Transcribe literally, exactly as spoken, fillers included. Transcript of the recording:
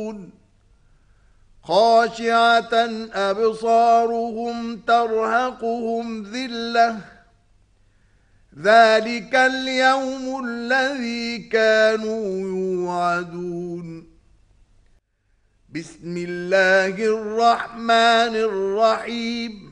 خاشعة أبصارهم ترهقهم ذلة ذلك اليوم الذي كانوا يوعدون. بسم الله الرحمن الرحيم